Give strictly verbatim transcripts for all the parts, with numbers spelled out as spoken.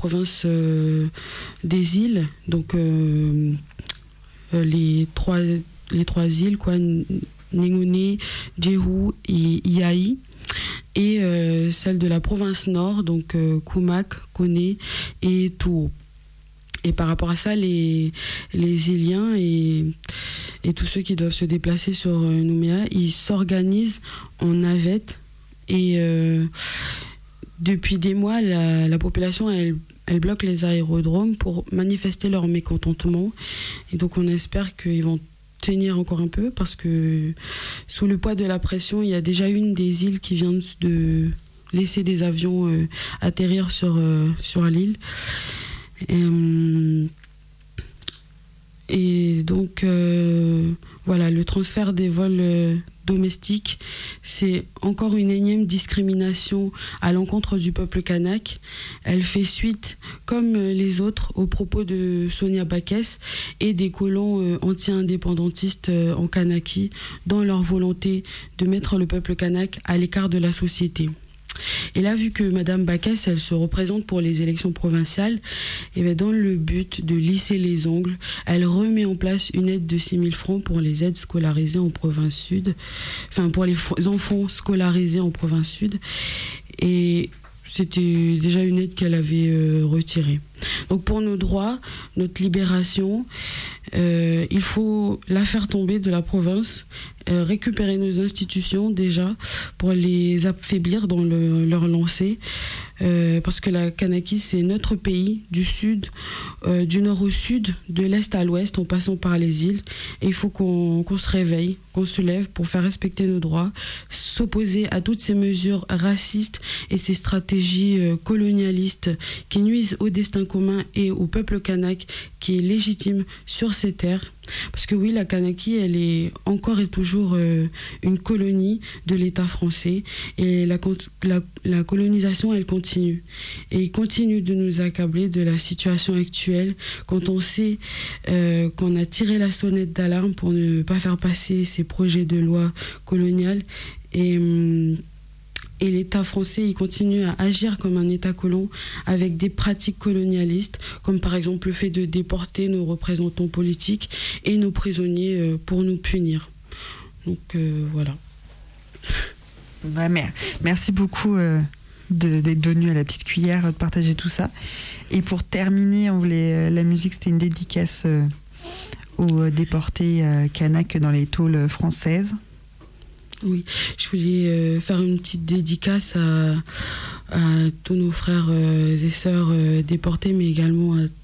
province euh, des îles, donc euh, les, trois, les trois îles, quoi, Négoné, Djéhou et Iaï, et euh, celle de la province nord, donc euh, Koumak, Koné et Touo. Et par rapport à ça, les, les Iliens et, et tous ceux qui doivent se déplacer sur euh, Nouméa, ils s'organisent en navette. Et euh, depuis des mois, la, la population, elle, elle bloque les aérodromes pour manifester leur mécontentement. Et donc on espère qu'ils vont tenir encore un peu, parce que sous le poids de la pression, il y a déjà une des îles qui vient de laisser des avions euh, atterrir sur, euh, sur l'île. Et, euh, et donc euh, voilà, le transfert des vols euh, domestiques, c'est encore une énième discrimination à l'encontre du peuple kanak. Elle fait suite, comme les autres, aux propos de Sonia Backès et des colons euh, anti-indépendantistes euh, en Kanaki, dans leur volonté de mettre le peuple kanak à l'écart de la société. Et là, vu que Madame Backès, elle se représente pour les élections provinciales, et bien dans le but de lisser les ongles, elle remet en place une aide de six mille francs pour les aides scolarisées en province sud, enfin pour les enfants scolarisés en province sud. Et c'était déjà une aide qu'elle avait euh, retirée. Donc pour nos droits, notre libération, euh, il faut la faire tomber de la province, euh, récupérer nos institutions déjà pour les affaiblir dans le, leur lancée. Euh, parce que la Kanaki, c'est notre pays, du sud, euh, du nord au sud, de l'est à l'ouest, en passant par les îles. Et il faut qu'on, qu'on se réveille, qu'on se lève pour faire respecter nos droits, s'opposer à toutes ces mesures racistes et ces stratégies euh, colonialistes qui nuisent au destin commun et au peuple kanak qui est légitime sur ces terres. Parce que oui, la Kanaki, elle est encore et toujours euh, une colonie de l'État français, et la, la, la colonisation, elle continue. Et il continue de nous accabler de la situation actuelle quand on sait euh, qu'on a tiré la sonnette d'alarme pour ne pas faire passer ces projets de loi coloniale. Et... Hum, Et l'État français, il continue à agir comme un État colon avec des pratiques colonialistes, comme par exemple le fait de déporter nos représentants politiques et nos prisonniers pour nous punir. Donc euh, voilà. Ouais, merci beaucoup euh, de, d'être venu à la petite cuillère, de partager tout ça. Et pour terminer, on voulait, la musique, c'était une dédicace euh, aux déportés euh, kanaks dans les tôles françaises. Oui, je voulais euh, faire une petite dédicace à, à tous nos frères euh, et sœurs euh, déportés, mais également à,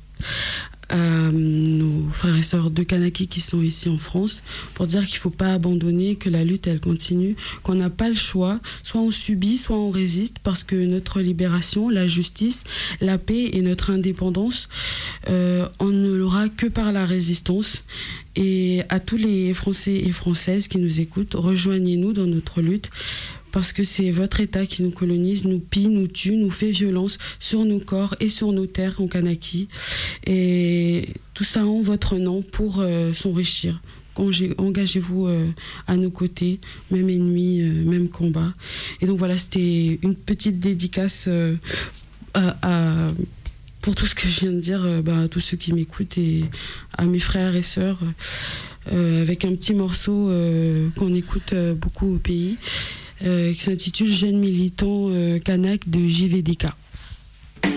à nos frères et sœurs de Kanaki qui sont ici en France, pour dire qu'il ne faut pas abandonner, que la lutte, elle continue, qu'on n'a pas le choix, soit on subit, soit on résiste, parce que notre libération, la justice, la paix et notre indépendance, euh, on ne l'aura que par la résistance. Et à tous les Français et Françaises qui nous écoutent, rejoignez-nous dans notre lutte, parce que c'est votre État qui nous colonise, nous pille, nous tue, nous fait violence sur nos corps et sur nos terres en Kanaki. Et tout ça en votre nom pour euh, s'enrichir. Engagez-vous euh, à nos côtés, même ennemi, euh, même combat. Et donc voilà, c'était une petite dédicace euh, à... à pour tout ce que je viens de dire, euh, bah, à tous ceux qui m'écoutent et à mes frères et sœurs, euh, avec un petit morceau euh, qu'on écoute euh, beaucoup au pays, euh, qui s'intitule « Jeunes militants euh, kanak » de J V D K.